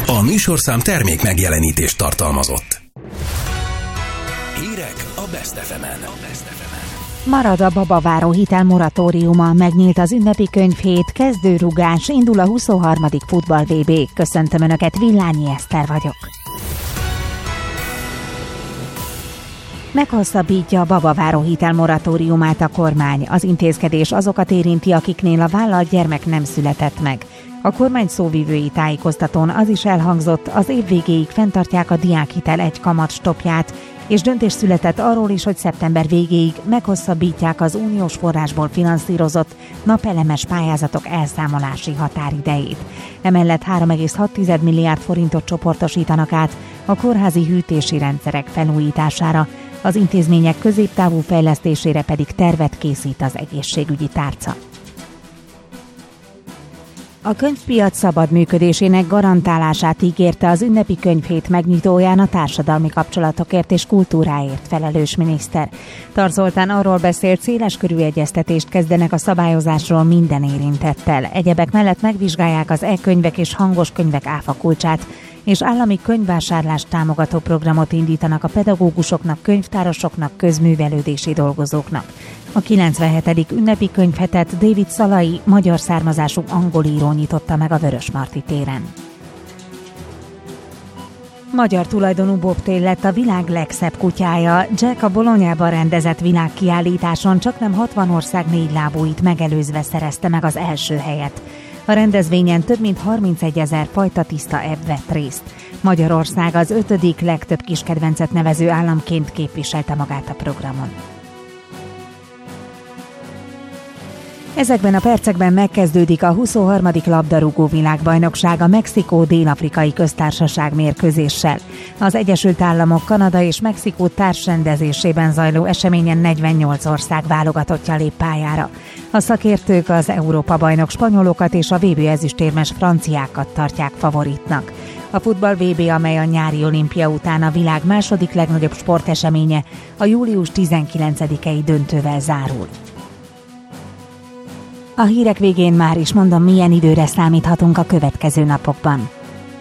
A műsorszám termék megjelenítést tartalmazott. Hírek a Best FM-en. Marad a babaváró hitelmoratóriuma, megnyílt az ünnepi könyvhét, kezdőrugás, indul a 23. futball VB. Köszöntöm Önöket, Villányi Eszter vagyok. Meghosszabbítja a babaváró hitelmoratóriumát a kormány. Az intézkedés azokat érinti, akiknél a vállalt gyermek nem született meg. A kormány szóvivői tájékoztatón az is elhangzott, az év végéig fenntartják a diákhitel egy kamat stopját, és döntés született arról is, hogy szeptember végéig meghosszabbítják az uniós forrásból finanszírozott napelemes pályázatok elszámolási határidejét. Emellett 3,6 milliárd forintot csoportosítanak át a kórházi hűtési rendszerek felújítására, az intézmények középtávú fejlesztésére pedig tervet készít az egészségügyi tárca. A könyvpiac szabad működésének garantálását ígérte az ünnepi könyvhét megnyitóján a társadalmi kapcsolatokért és kultúráért felelős miniszter. Tar Zoltán arról beszélt, széleskörű egyeztetést kezdenek a szabályozásról minden érintettel. Egyebek mellett megvizsgálják az e-könyvek és hangos könyvek áfakulcsát, és állami könyvvásárlást támogató programot indítanak a pedagógusoknak, könyvtárosoknak, közművelődési dolgozóknak. A 97. ünnepi könyvhetet David Szalai, magyar származású angol író nyitotta meg a Vörösmarty téren. Magyar tulajdonú bobtail lett a világ legszebb kutyája. Jack a Bolognában rendezett világkiállításon csaknem 60 ország négylábúit megelőzve szerezte meg az első helyet. A rendezvényen több mint 31 000 fajta tiszta ebb vett részt. Magyarország az 5. legtöbb kiskedvencet nevező államként képviselte magát a programon. Ezekben a percekben megkezdődik a 23. labdarúgó világbajnokság a Mexikó-Dél-Afrikai Köztársaság mérkőzéssel. Az Egyesült Államok, Kanada és Mexikó társrendezésében zajló eseményen 48 ország válogatottja lép pályára. A szakértők az Európa-bajnok spanyolokat és a VB ezüstérmes franciákat tartják favoritnak. A futball VB, amely a nyári olimpia után a világ második legnagyobb sporteseménye, a július 19-i döntővel zárul. A hírek végén már is mondom, milyen időre számíthatunk a következő napokban.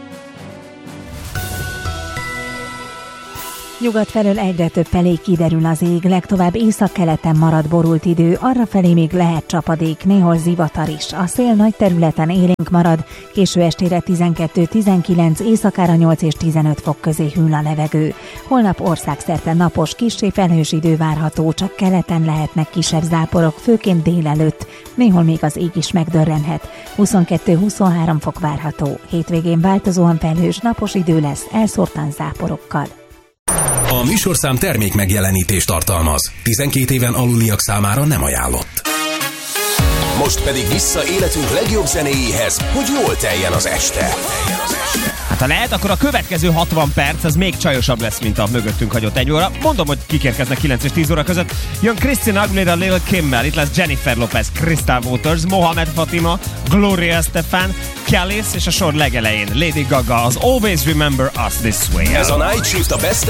Nyugat felől egyre több felé kiderül az ég, legtovább északkeleten marad borult idő, arrafelé még lehet csapadék, néhol zivatar is. A szél nagy területen élénk marad, késő estére 12-19, éjszakára 8 és 15 fok közé hűl a levegő. Holnap országszerte napos, kissé felhős idő várható, csak keleten lehetnek kisebb záporok, főként délelőtt. Néhol még az ég is megdörrenhet. 22-23 fok várható. Hétvégén változóan felhős, napos idő lesz, elszórtan záporokkal. A műsorszám termék megjelenítést tartalmaz. 12 éven aluliak számára nem ajánlott. Most pedig vissza életünk legjobb zenéjéhez, hogy jól teljen az este. Hát ha lehet, akkor a következő 60 perc az még csajosabb lesz, mint a mögöttünk hagyott 1 óra. Mondom, hogy kikérkeznek 9 és 10 óra között. Jön Christine Aguilera, Lil Kimmel, itt lesz Jennifer Lopez, Crystal Waters, Mohamed Fatima, Gloria Estefan, Kelis és a sor legelején Lady Gaga, az Always Remember Us This Way. Ez a Night Shift a Best